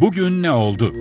Bugün ne oldu?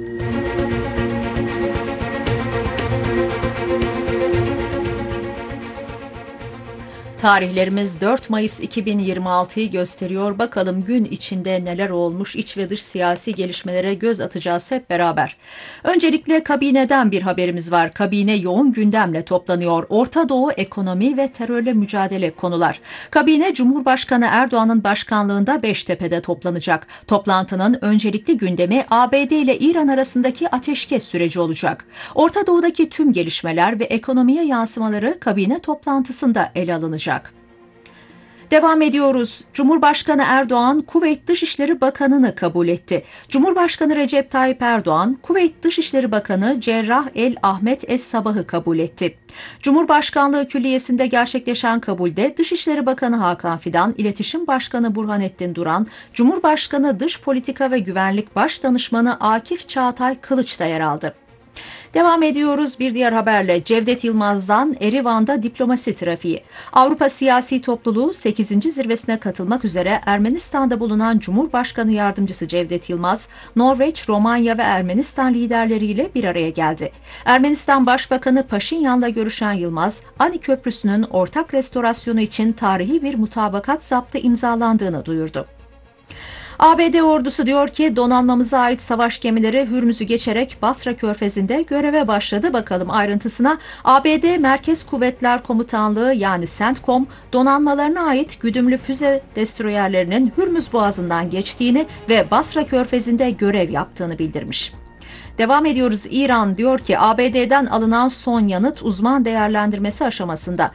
Tarihlerimiz 4 Mayıs 2026'yı gösteriyor. Bakalım gün içinde neler olmuş, iç ve dış siyasi gelişmelere göz atacağız hep beraber. Öncelikle kabineden bir haberimiz var. Kabine yoğun gündemle toplanıyor. Orta Doğu, ekonomi ve terörle mücadele konular. Kabine Cumhurbaşkanı Erdoğan'ın başkanlığında Beştepe'de toplanacak. Toplantının öncelikli gündemi ABD ile İran arasındaki ateşkes süreci olacak. Orta Doğu'daki tüm gelişmeler ve ekonomiye yansımaları kabine toplantısında ele alınacak. Devam ediyoruz. Cumhurbaşkanı Erdoğan, Kuveyt Dışişleri Bakanı'nı kabul etti. Cumhurbaşkanı Recep Tayyip Erdoğan, Kuveyt Dışişleri Bakanı Cerrah El Ahmet Es Sabah'ı kabul etti. Cumhurbaşkanlığı Külliyesi'nde gerçekleşen kabulde Dışişleri Bakanı Hakan Fidan, İletişim Başkanı Burhanettin Duran, Cumhurbaşkanı Dış Politika ve Güvenlik Başdanışmanı Akif Çağatay Kılıç da yer aldı. Devam ediyoruz bir diğer haberle. Cevdet Yılmaz'dan Erivan'da diplomasi trafiği. Avrupa Siyasi Topluluğu 8. zirvesine katılmak üzere Ermenistan'da bulunan Cumhurbaşkanı Yardımcısı Cevdet Yılmaz, Norveç, Romanya ve Ermenistan liderleriyle bir araya geldi. Ermenistan Başbakanı Paşinyan'la görüşen Yılmaz, Ani Köprüsü'nün ortak restorasyonu için tarihi bir mutabakat zaptı imzalandığını duyurdu. ABD ordusu diyor ki donanmamıza ait savaş gemileri Hürmüz'ü geçerek Basra Körfezi'nde göreve başladı. Bakalım ayrıntısına. ABD Merkez Kuvvetler Komutanlığı yani CENTCOM donanmalarına ait güdümlü füze destroyerlerinin Hürmüz Boğazı'ndan geçtiğini ve Basra Körfezi'nde görev yaptığını bildirmiş. Devam ediyoruz. İran diyor ki ABD'den alınan son yanıt uzman değerlendirmesi aşamasında.